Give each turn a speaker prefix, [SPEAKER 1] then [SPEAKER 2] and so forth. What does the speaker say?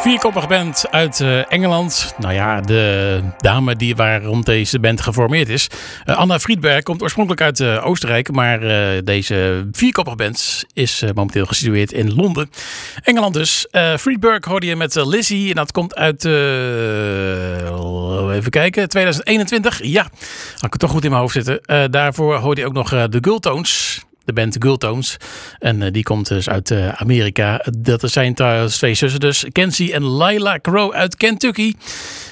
[SPEAKER 1] Vierkoppige band uit Engeland. Nou ja, de dame waarom deze band geformeerd is. Anna Friedberg komt oorspronkelijk uit Oostenrijk. Maar deze vierkoppige band is momenteel gesitueerd in Londen. Engeland dus. Friedberg hoorde je met Lizzie. En dat komt uit, even kijken, 2021. Ja, had ik het toch goed in mijn hoofd zitten. Daarvoor hoorde je ook nog de Gulltones. De band Gulltones. En die komt dus uit Amerika. Dat zijn trouwens twee zussen dus. Kenzie en Lila Crow uit Kentucky.